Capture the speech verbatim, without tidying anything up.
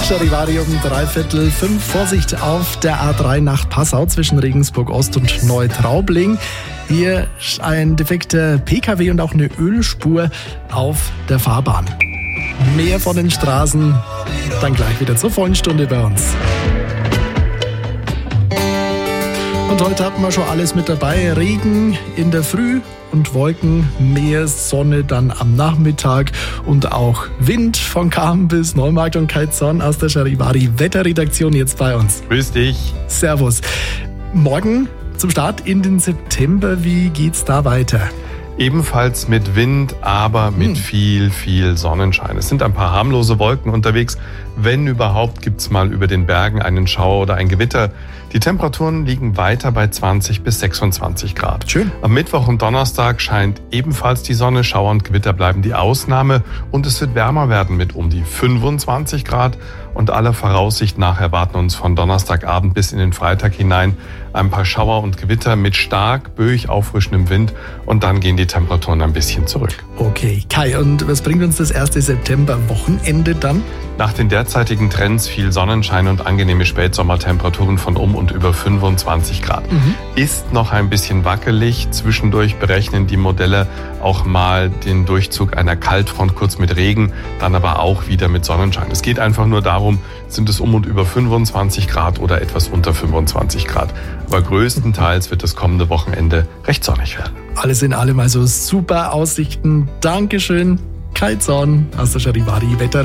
Charivari um dreiviertel fünf. Vorsicht auf der A drei nach Passau zwischen Regensburg Ost und Neutraubling. Hier ein defekter P K W und auch eine Ölspur auf der Fahrbahn. Mehr von den Straßen dann gleich wieder zur vollen Stunde bei uns. Und heute hatten wir schon alles mit dabei. Regen in der Früh und Wolken, mehr Sonne dann am Nachmittag und auch Wind von Cham bis Neumarkt und Kaizon aus der Charivari Wetterredaktion jetzt bei uns. Grüß dich. Servus. Morgen zum Start in den September, wie geht's da weiter? Ebenfalls mit Wind, aber mit hm. viel, viel Sonnenschein. Es sind ein paar harmlose Wolken unterwegs. Wenn überhaupt, gibt's mal über den Bergen einen Schauer oder ein Gewitter. Die Temperaturen liegen weiter bei zwanzig bis sechsundzwanzig Grad. Schön. Am Mittwoch und Donnerstag scheint ebenfalls die Sonne. Schauer und Gewitter bleiben die Ausnahme. Und es wird wärmer werden mit um die fünfundzwanzig Grad. Und aller Voraussicht nach erwarten uns von Donnerstagabend bis in den Freitag hinein ein paar Schauer und Gewitter mit stark böig auffrischendem Wind. Und dann gehen die Temperaturen ein bisschen zurück. Okay, Kai, und was bringt uns das erste September-Wochenende dann? Nach den derzeitigen Trends viel Sonnenschein und angenehme Spätsommertemperaturen von um und über fünfundzwanzig Grad. Mhm. Ist noch ein bisschen wackelig. Zwischendurch berechnen die Modelle auch mal den Durchzug einer Kaltfront kurz mit Regen, dann aber auch wieder mit Sonnenschein. Es geht einfach nur darum, sind es um und über fünfundzwanzig Grad oder etwas unter fünfundzwanzig Grad. Aber größtenteils wird das kommende Wochenende recht sonnig werden. Alles in allem also super Aussichten. Dankeschön, Kai Zorn aus der Charivari Wetter.